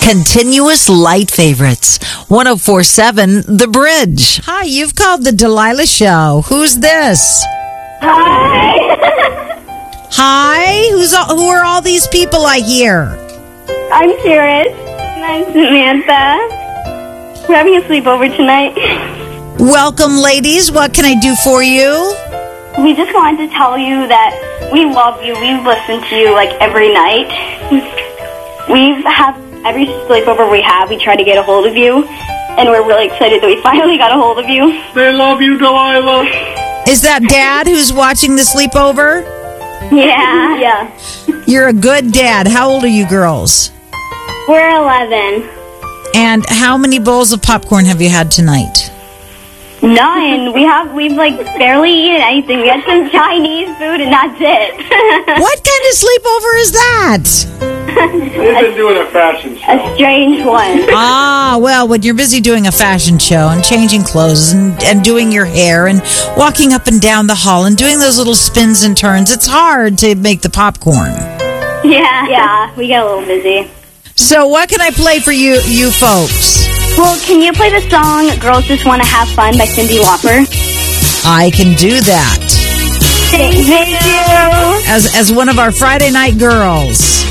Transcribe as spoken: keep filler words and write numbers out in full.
Continuous light favorites. ten forty-seven The Bridge. Hi, you've called the Delilah Show. Who's this? Hi. Hi? Who's all, who are all these people I hear? I'm Cheris. And I'm Samantha. We're having a sleepover tonight. Welcome, ladies. What can I do for you? We just wanted to tell you that we love you. We listen to you like every night. We have every sleepover we have, we try to get a hold of you, and we're really excited that we finally got a hold of you. They love you, Delilah. Is that Dad who's watching the sleepover? Yeah. Yeah. You're a good dad. How old are you girls? We're eleven. And how many bowls of popcorn have you had tonight? None. We have, we've like barely eaten anything. We had some Chinese food and that's it. What kind of sleepover is that? They've been doing a fashion show. A strange one. Ah, well, when you're busy doing a fashion show and changing clothes and, and doing your hair and walking up and down the hall and doing those little spins and turns, it's hard to make the popcorn. Yeah. Yeah, we get a little busy. So what can I play for you, you folks? Well, can you play the song Girls Just Want to Have Fun by Cyndi Lauper? I can do that. Thank you. As, as one of our Friday night girls.